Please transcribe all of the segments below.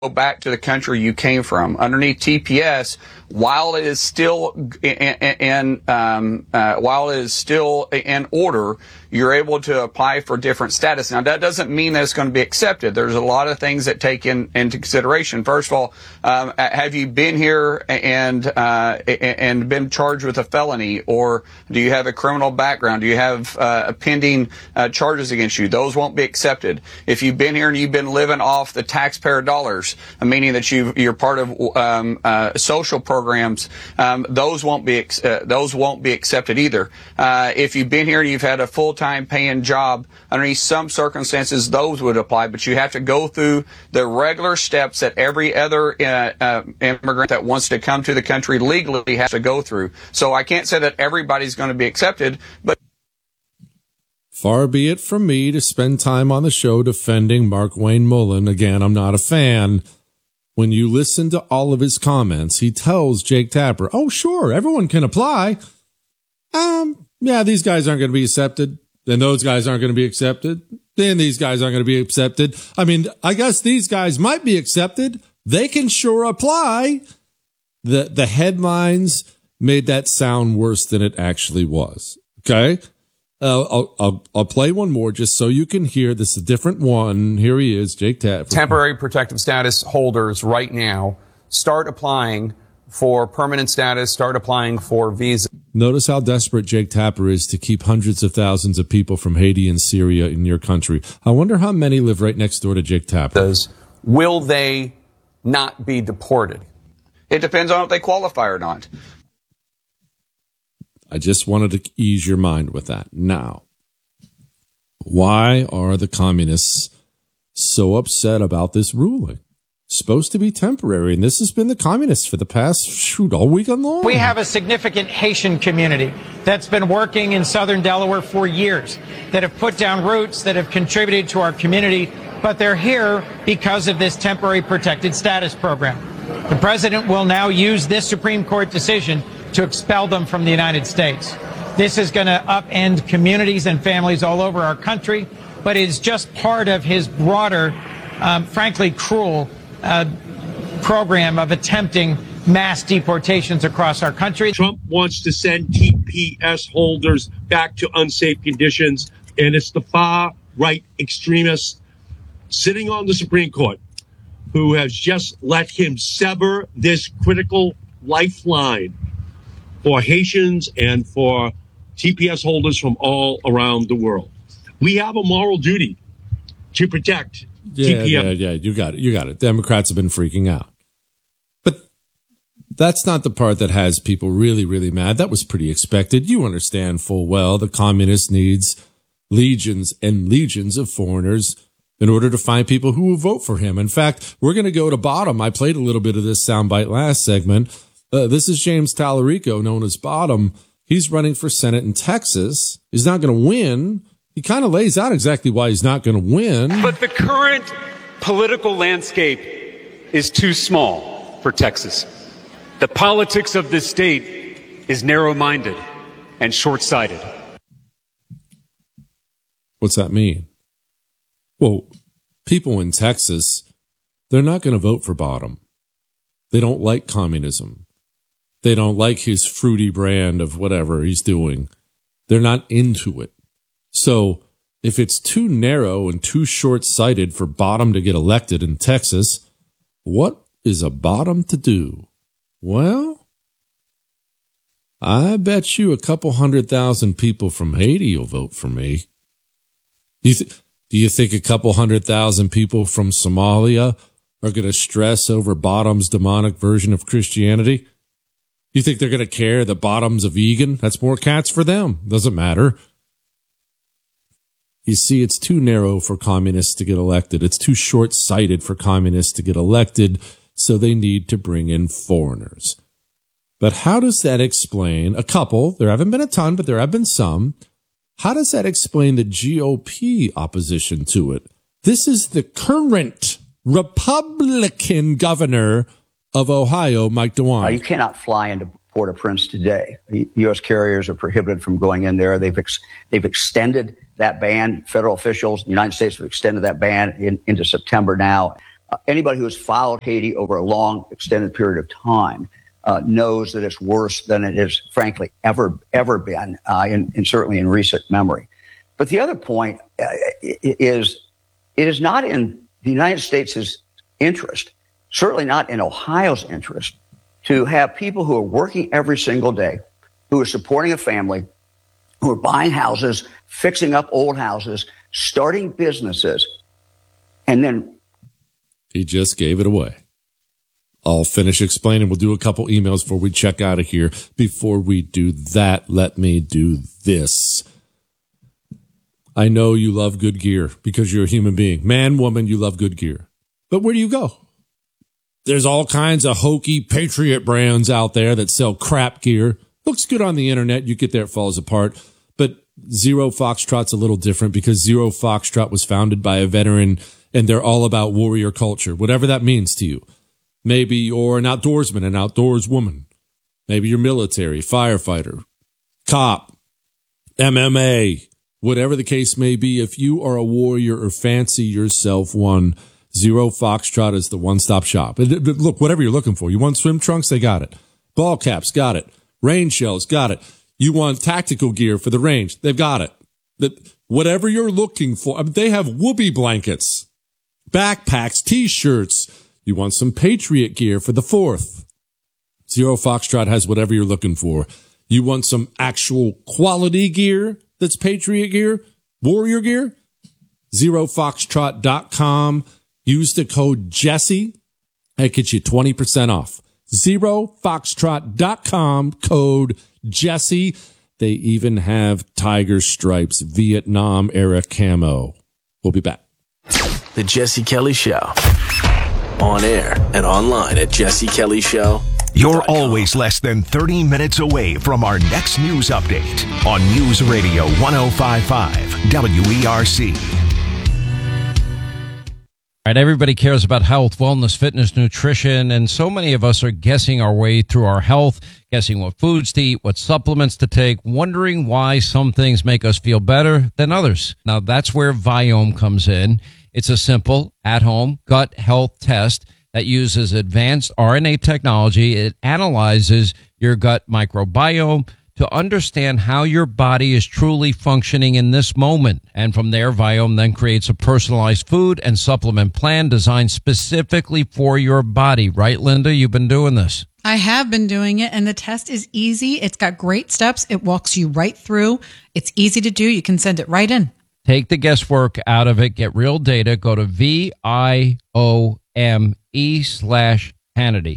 go back to the country you came from. Underneath TPS, while it is still in order, you're able to apply for different status. Now, that doesn't mean that it's going to be accepted. There's a lot of things that take into consideration. First of all, have you been here and been charged with a felony, or do you have a criminal background? Do you have pending charges against you? Those won't be accepted. If you've been here and you've been living off the taxpayer dollars, meaning that you're part of social programs, those won't be accepted either. If you've been here and you've had a full-time paying job, underneath some circumstances, those would apply, but you have to go through the regular steps that every other immigrant that wants to come to the country legally has to go through. So I can't say that everybody's going to be accepted, but far be it from me to spend time on the show defending Markwayne Mullin. Again, I'm not a fan. When you listen to all of his comments, he tells Jake Tapper, oh, sure, everyone can apply. Yeah, these guys aren't going to be accepted. Then those guys aren't going to be accepted. Then these guys aren't going to be accepted. I mean, I guess these guys might be accepted. They can sure apply. The headlines made that sound worse than it actually was. Okay? I'll play one more just so you can hear. This is a different one. Here he is, Jake Tapper. Temporary protective status holders right now start applying for permanent status, start applying for visa. Notice how desperate Jake Tapper is to keep hundreds of thousands of people from Haiti and Syria in your country. I wonder how many live right next door to Jake Tapper. Will they not be deported? It depends on if they qualify or not. I just wanted to ease your mind with that. Now, why are the communists so upset about this ruling? Supposed to be temporary, and this has been the communists for the past, all weekend long. We have a significant Haitian community that's been working in southern Delaware for years, that have put down roots, that have contributed to our community, but they're here because of this temporary protected status program. The president will now use this Supreme Court decision to expel them from the United States. This is going to upend communities and families all over our country, but it is just part of his broader, frankly, cruel program of attempting mass deportations across our country. Trump wants to send TPS holders back to unsafe conditions, and it's the far-right extremists sitting on the Supreme Court who has just let him sever this critical lifeline for Haitians and for TPS holders from all around the world. We have a moral duty to protect TPS. Yeah, you got it. Democrats have been freaking out. But that's not the part that has people really, really mad. That was pretty expected. You understand full well the communist needs legions and legions of foreigners in order to find people who will vote for him. In fact, we're going to go to Bottom. I played a little bit of this soundbite last segment. This is James Tallarico, known as Bottom. He's running for Senate in Texas. He's not going to win. He kind of lays out exactly why he's not going to win. But the current political landscape is too small for Texas. The politics of this state is narrow-minded and short-sighted. What's that mean? Well, people in Texas, they're not going to vote for Bottom. They don't like communism. They don't like his fruity brand of whatever he's doing. They're not into it. So if it's too narrow and too short-sighted for Bottom to get elected in Texas, what is a Bottom to do? Well, I bet you a couple 100,000 people from Haiti will vote for me. Do you think a couple 100,000 people from Somalia are going to stress over Bottom's demonic version of Christianity? You think they're going to care that Bottom's a vegan? That's more cats for them. Doesn't matter. You see, it's too narrow for communists to get elected. It's too short-sighted for communists to get elected, so they need to bring in foreigners. But how does that explain a couple? There haven't been a ton, but there have been some. How does that explain the GOP opposition to it? This is the current Republican governor of Ohio, Mike DeWine. You cannot fly into Port-au-Prince today. U.S. carriers are prohibited from going in there. They've extended that ban. Federal officials in the United States have extended that ban into September now. Anybody who has followed Haiti over a long, extended period of time knows that it's worse than it has, frankly, ever been, and certainly in recent memory. But the other point is it is not in the United States' interest, certainly not in Ohio's interest, to have people who are working every single day, who are supporting a family, who are buying houses, fixing up old houses, starting businesses, and then... He just gave it away. I'll finish explaining. We'll do a couple emails before we check out of here. Before we do that, let me do this. I know you love good gear because you're a human being. Man, woman, you love good gear. But where do you go? There's all kinds of hokey Patriot brands out there that sell crap gear. Looks good on the internet. You get there, it falls apart. But Zero Foxtrot's a little different because Zero Foxtrot was founded by a veteran, and they're all about warrior culture, whatever that means to you. Maybe you're an outdoorsman, an outdoors woman. Maybe you're military, firefighter, cop, MMA, whatever the case may be. If you are a warrior or fancy yourself one, Zero Foxtrot is the one-stop shop. Look, whatever you're looking for. You want swim trunks? They got it. Ball caps? Got it. Rain shells? Got it. You want tactical gear for the range? They've got it. Whatever you're looking for. They have whoopee blankets, backpacks, T-shirts. You want some Patriot gear for the 4th. Zero Foxtrot has whatever you're looking for. You want some actual quality gear that's Patriot gear, warrior gear? ZeroFoxtrot.com. Use the code Jesse. That gets you 20% off. ZeroFoxtrot.com, code Jesse. They even have Tiger Stripes Vietnam era camo. We'll be back. The Jesse Kelly Show. On air and online at jessekellyshow.com. You're always less than 30 minutes away from our next news update on News Radio 105.5 WERC. All right, everybody cares about health, wellness, fitness, nutrition, and so many of us are guessing our way through our health, guessing what foods to eat, what supplements to take, wondering why some things make us feel better than others. Now, that's where Viome comes in. It's a simple, at-home gut health test that uses advanced RNA technology. It analyzes your gut microbiome to understand how your body is truly functioning in this moment. And from there, Viome then creates a personalized food and supplement plan designed specifically for your body. Right, Linda? You've been doing this. I have been doing it, and the test is easy. It's got great steps. It walks you right through. It's easy to do. You can send it right in. Take the guesswork out of it. Get real data. Go to VIOME/Hannity.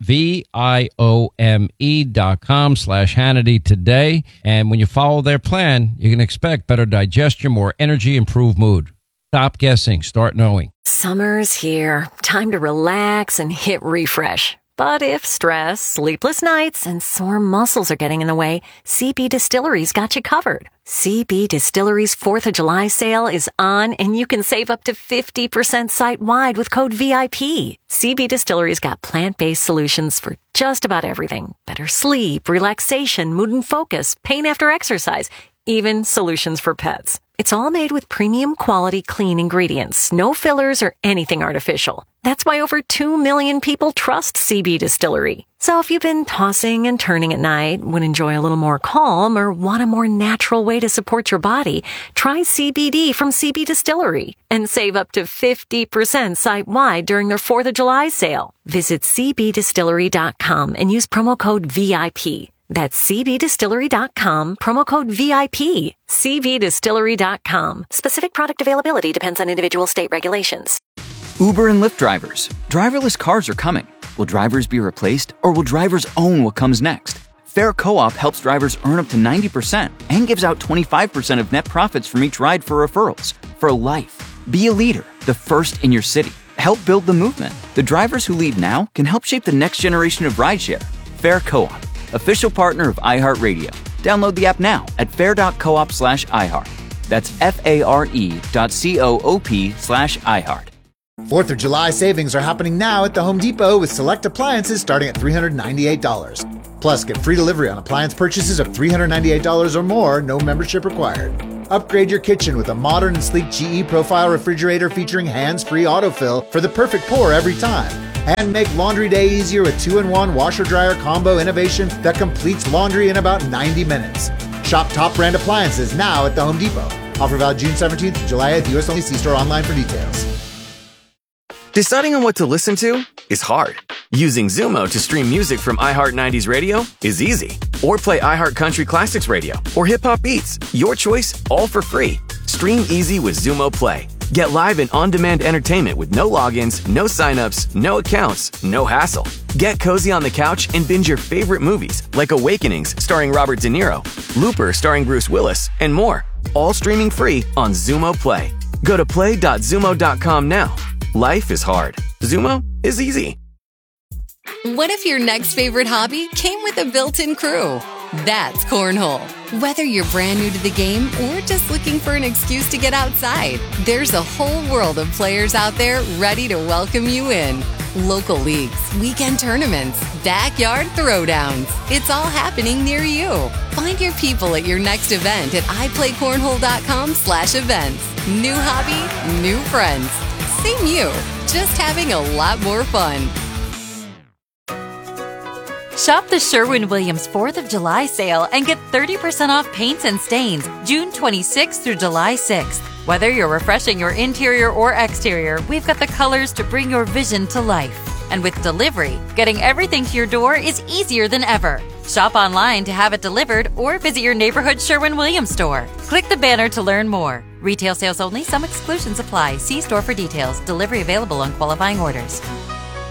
VIOME.com/Hannity today. And when you follow their plan, you can expect better digestion, more energy, improved mood. Stop guessing. Start knowing. Summer's here. Time to relax and hit refresh. But if stress, sleepless nights, and sore muscles are getting in the way, CB Distillery's got you covered. CB Distillery's 4th of July sale is on, and you can save up to 50% site-wide with code VIP. CB Distillery's got plant-based solutions for just about everything. Better sleep, relaxation, mood and focus, pain after exercise, even solutions for pets. It's all made with premium quality clean ingredients, no fillers or anything artificial. That's why over 2 million people trust CB Distillery. So if you've been tossing and turning at night, would enjoy a little more calm, or want a more natural way to support your body, try CBD from CB Distillery and save up to 50% site-wide during their 4th of July sale. Visit cbdistillery.com and use promo code VIP. That's cbdistillery.com, promo code VIP. cbdistillery.com. Specific product availability depends on individual state regulations. Uber and Lyft drivers. Driverless cars are coming. Will drivers be replaced, or will drivers own what comes next? Fair Co-op helps drivers earn up to 90% and gives out 25% of net profits from each ride for referrals. For life. Be a leader, the first in your city. Help build the movement. The drivers who lead now can help shape the next generation of rideshare. Fair Co-op. Official partner of iHeartRadio. Download the app now at fair.coop/iHeart. That's FARE.coop/iHeart. 4th of July savings are happening now at the Home Depot with select appliances starting at $398. Plus, get free delivery on appliance purchases of $398 or more, no membership required. Upgrade your kitchen with a modern and sleek GE Profile refrigerator featuring hands-free autofill for the perfect pour every time. And make laundry day easier with 2-in-1 washer-dryer combo innovation that completes laundry in about 90 minutes. Shop top brand appliances now at the Home Depot. Offer valid June 17th to July 8th. US only. See store online for details. Deciding on what to listen to is hard. Using Zumo to stream music from iHeart 90s Radio is easy. Or play iHeart Country Classics Radio or Hip Hop Beats. Your choice, all for free. Stream easy with Zumo Play. Get live and on-demand entertainment with no logins, no signups, no accounts, no hassle. Get cozy on the couch and binge your favorite movies like Awakenings starring Robert De Niro, Looper starring Bruce Willis, and more. All streaming free on Zumo Play. Go to play.zumo.com now. Life is hard. Zumo is easy. What if your next favorite hobby came with a built-in crew? That's Cornhole. Whether you're brand new to the game or just looking for an excuse to get outside, there's a whole world of players out there ready to welcome you in. Local leagues, weekend tournaments, backyard throwdowns. It's all happening near you. Find your people at your next event at iPlayCornhole.com/events. New hobby, new friends. Same you, just having a lot more fun. Shop the Sherwin-Williams 4th of July sale and get 30% off paints and stains June 26th through July 6th. Whether you're refreshing your interior or exterior, we've got the colors to bring your vision to life. And with delivery, getting everything to your door is easier than ever. Shop online to have it delivered or visit your neighborhood Sherwin-Williams store. Click the banner to learn more. Retail sales only. Some exclusions apply. See store for details. Delivery available on qualifying orders.